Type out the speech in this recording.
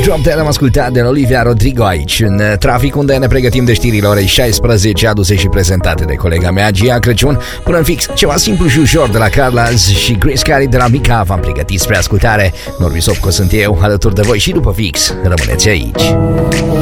Drop Dead am ascultat de la Olivia Rodrigo aici în trafic, unde ne pregătim de știrile orei 16, aduse și prezentate de colega mea Gia Crăciun. Până în fix, ceva simplu și ușor de la Carlas și Grace Carey de la Mica v-am pregătit spre ascultare. Norbi Sopco sunt eu, alături de voi și după fix. Rămâneți aici.